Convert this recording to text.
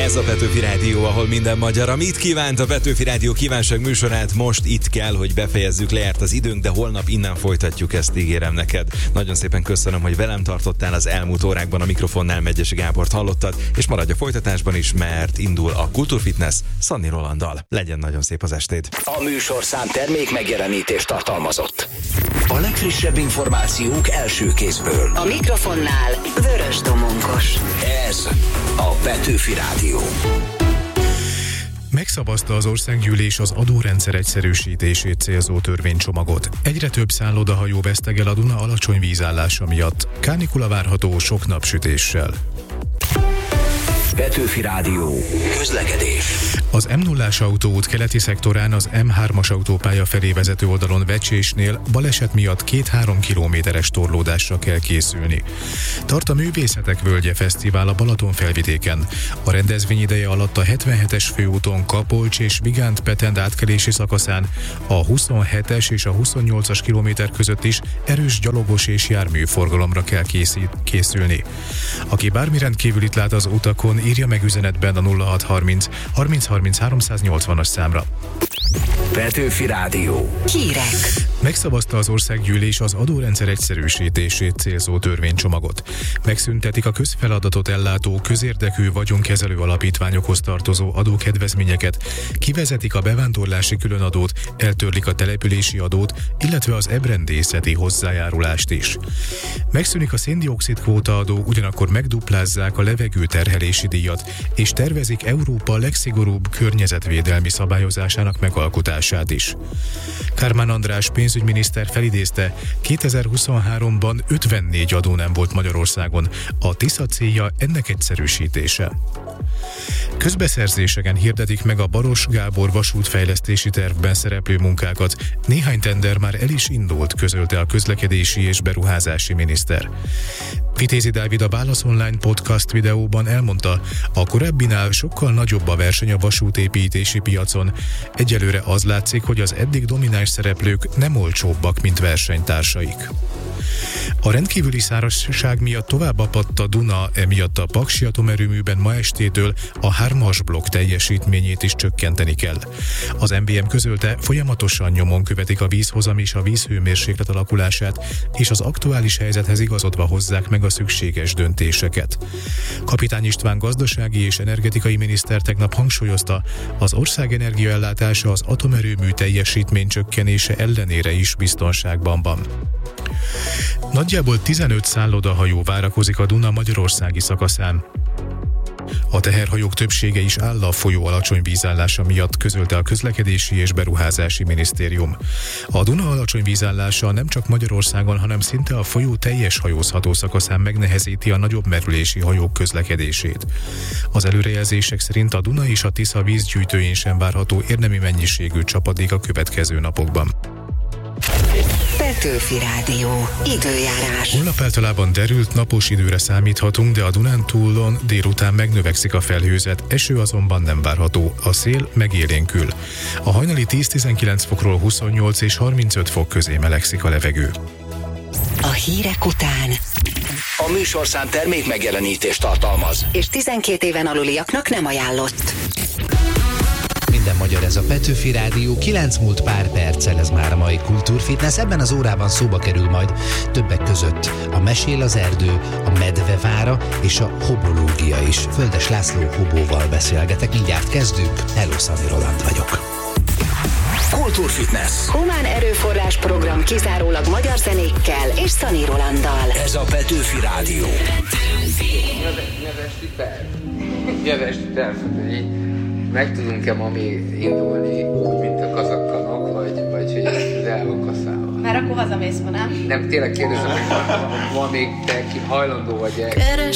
Ez a Petőfi Rádió, ahol minden magyar. Amit kívánt a Petőfi Rádió kívánság műsorát, most itt kell, hogy befejezzük, lejárt az időnk, de holnap innen folytatjuk, ezt ígérem neked. Nagyon szépen köszönöm, hogy velem tartottál az elmúlt órákban, a mikrofonnál Megyesi Gábort hallottad, és maradj a folytatásban is, mert indul a Kulturfitness Szanni Rolanddal. Legyen nagyon szép az estéd. A műsorszám termék megjelenítést tartalmazott. A legfrissebb információk első kézből. A mikrofonnál Vörös Domonkos. Ez a Petőfi Rádió. Megszavazta az országgyűlés az adórendszer egyszerűsítését célzó törvénycsomagot. Egyre több szállodahajó vesztegel a Duna alacsony vízállása miatt. Kánikula várható sok napsütéssel. Petőfi Rádió. Közlekedés. Az M0-ás autóút keleti szektorán az M3-as autópálya felé vezető oldalon Vecsésnél baleset miatt 2-3 kilométeres torlódásra kell készülni. Tart a Művészetek Völgye Fesztivál a Balatonfelvidéken. A rendezvény ideje alatt a 77-es főúton Kapolcs és Vigánt-Petend átkelési szakaszán, a 27-es és a 28-as kilométer között is erős gyalogos és járműforgalomra kell készülni. Aki bármi rendkívülit lát az utakon, írja meg üzenetben a 0630 3030 380-as számra. Petőfi Rádió. Hírek. Megszavazta az országgyűlés az adórendszer egyszerűsítését célzó törvénycsomagot. Megszüntetik a közfeladatot ellátó közérdekű vagyonkezelő alapítványokhoz tartozó adókedvezményeket, kivezetik a bevándorlási különadót, eltörlik a települési adót, illetve az ebrendészeti hozzájárulást is. Megszűnik a szén-dioxid kvótaadó, ugyanakkor megduplázzák a levegőterhelési díjat, és tervezik Európa legszigorúbb környezetvédelmi szabályozásának megalkotását is. Kármán András pénzügyminiszter felidézte, 2023-ban 54 adó nem volt Magyarországon. A Tisza célja ennek egyszerűsítése. Közbeszerzéseken hirdetik meg a Baross Gábor vasútfejlesztési tervben szereplő munkákat. Néhány tender már el is indult, közölte a közlekedési és beruházási miniszter. Vitézi Dávid a Válasz Online podcast videóban elmondta, a korábbinál sokkal nagyobb a verseny a vasútépítési piacon. Egyelőre az látszik, hogy az eddig domináns szereplők nem olcsóbbak, mint versenytársaik. A rendkívüli szárazság miatt tovább apadt a Duna, emiatt a Paksi atomerőműben ma estétől a 3-as blokk teljesítményét is csökkenteni kell. Az MVM közölte, folyamatosan nyomon követik a vízhozam és a vízhőmérséklet alakulását, és az aktuális helyzethez igazodva hozzák meg a szükséges döntéseket. Kapitány István gazdasági és energetikai miniszter tegnap hangsúlyozta, az ország energiaellátása az atomerőmű teljesítmény csökkenése ellenére is biztonságban van. Nagyjából 15 szállodahajó várakozik a Duna magyarországi szakaszán. A teherhajók többsége is áll a folyó alacsony vízállása miatt, közölte a közlekedési és beruházási minisztérium. A Duna alacsony vízállása nem csak Magyarországon, hanem szinte a folyó teljes hajózható szakaszán megnehezíti a nagyobb merülési hajók közlekedését. Az előrejelzések szerint a Duna és a Tisza vízgyűjtőjén sem várható érdemi mennyiségű csapadék a következő napokban. Petőfi Rádió. Időjárás. Holnap általában derült, napos időre számíthatunk, de a Dunántúlon délután megnövekszik a felhőzet, eső azonban nem várható, a szél megélénkül. A hajnali 10-19 fokról 28 és 35 fok közé melegszik a levegő. A hírek után A műsorszám termék megjelenítést tartalmaz. és 12 éven aluliaknak nem ajánlott. Minden magyar, ez a Petőfi Rádió, 9 múlt pár perccel, ez már a mai Kulturfitness. Ebben az órában szóba kerül majd többek között a Mesél az erdő, a Medvevára és a hobológia is. Földes László hobóval beszélgetek, mindjárt kezdünk. Hello, Szanni Roland vagyok. Kulturfitness. Humán erőforrás program kizárólag magyar zenékkel és Szanni Rolanddal. Ez a Petőfi Rádió. Nyilvásti terv, hogy így meg tudunk-e ma még indulni úgy, mint a kazakkanok, vagy hogy ez el van kaszálva? Már akkor hazamész ma, nem? Nem, tényleg kérdezem, hogy ma még te hajlandó vagy-e?